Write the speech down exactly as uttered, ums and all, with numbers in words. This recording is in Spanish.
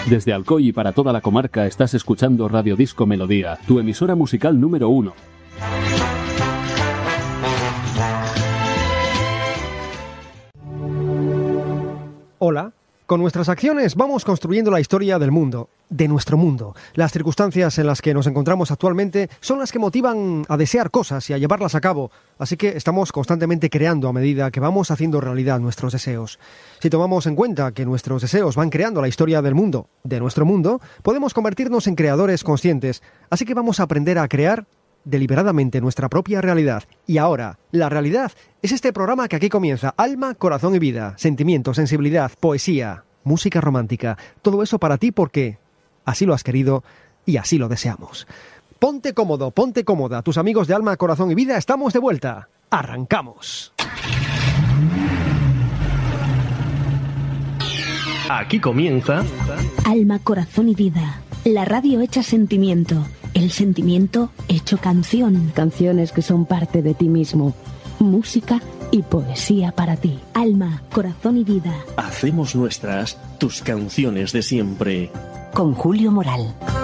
Desde Alcoy y para toda la comarca estás escuchando Radio Disco Melodía, tu emisora musical número uno. Hola. Con nuestras acciones vamos construyendo la historia del mundo, de nuestro mundo. Las circunstancias en las que nos encontramos actualmente son las que motivan a desear cosas y a llevarlas a cabo, así que estamos constantemente creando a medida que vamos haciendo realidad nuestros deseos. Si tomamos en cuenta que nuestros deseos van creando la historia del mundo, de nuestro mundo, podemos convertirnos en creadores conscientes, así que vamos a aprender a crear deliberadamente nuestra propia realidad. Y ahora, la realidad es este programa que aquí comienza. Alma, corazón y vida. Sentimiento, sensibilidad, poesía, música romántica. Todo eso para ti porque así lo has querido y así lo deseamos. Ponte cómodo, ponte cómoda. Tus amigos de Alma, corazón y vida estamos de vuelta. ¡Arrancamos! Aquí comienza Alma, corazón y vida. La radio hecha sentimiento. El sentimiento hecho canción. Canciones que son parte de ti mismo. Música y poesía para ti. Alma, corazón y vida. Hacemos nuestras tus canciones de siempre. Con Julio Moral.